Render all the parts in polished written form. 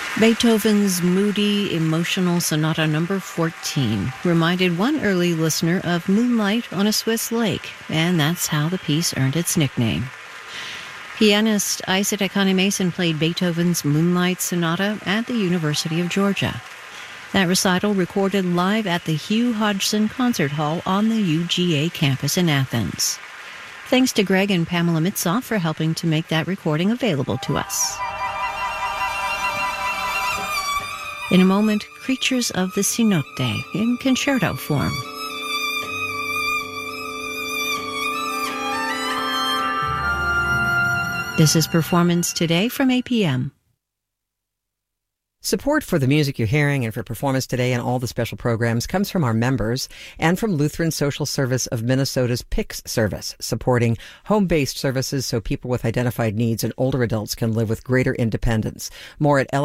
Beethoven's moody, emotional Sonata No. 14 reminded one early listener of moonlight on a Swiss lake, and that's how the piece earned its nickname. Pianist Isaac Akane Mason played Beethoven's Moonlight Sonata at the University of Georgia. That recital recorded live at the Hugh Hodgson Concert Hall on the UGA campus in Athens. Thanks to Greg and Pamela Mitzoff for helping to make that recording available to us. In a moment, Creatures of the Cenote in concerto form. This is Performance Today from APM. Support for the music you're hearing and for Performance Today and all the special programs comes from our members and from Lutheran Social Service of Minnesota's PICS service, supporting home-based services so people with identified needs and older adults can live with greater independence. More at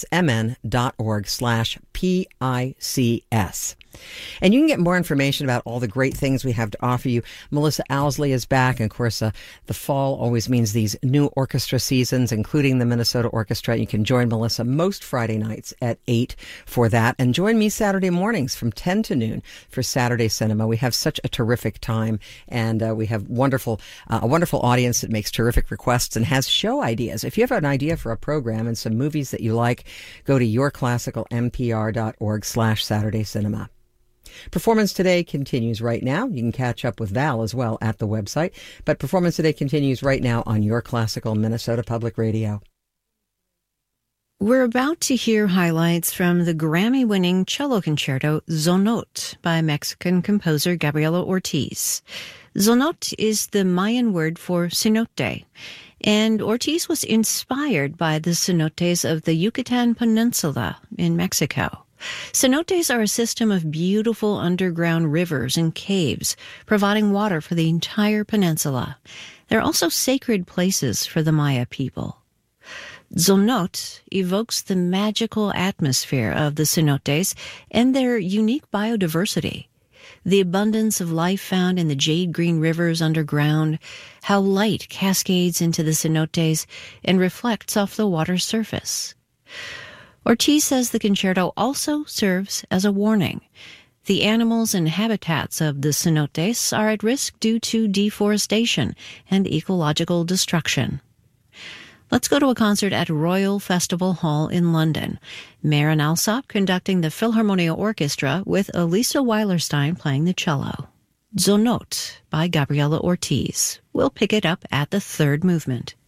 lssmn.org/PICS. And you can get more information about all the great things we have to offer you. Melissa Owsley is back. And of course, the fall always means these new orchestra seasons, including the Minnesota Orchestra. You can join Melissa most Friday nights at 8 for that. And join me Saturday mornings from 10 to noon for Saturday Cinema. We have such a terrific time, and we have a wonderful audience that makes terrific requests and has show ideas. If you have an idea for a program and some movies that you like, go to yourclassicalmpr.org/Saturday Cinema. Performance Today continues right now. You can catch up with Val as well at the website. But Performance Today continues right now on Your Classical Minnesota Public Radio. We're about to hear highlights from the Grammy-winning cello concerto Zonot by Mexican composer Gabriela Ortiz. Zonot is the Mayan word for cenote, and Ortiz was inspired by the cenotes of the Yucatan Peninsula in Mexico. Cenotes are a system of beautiful underground rivers and caves, providing water for the entire peninsula. They're also sacred places for the Maya people. Zonot evokes the magical atmosphere of the cenotes and their unique biodiversity. The abundance of life found in the jade-green rivers underground, how light cascades into the cenotes and reflects off the water's surface. Ortiz says the concerto also serves as a warning. The animals and habitats of the cenotes are at risk due to deforestation and ecological destruction. Let's go to a concert at Royal Festival Hall in London. Maren Alsop conducting the Philharmonia Orchestra with Elisa Weilerstein playing the cello. Zonot by Gabriela Ortiz. We'll pick it up at the third movement.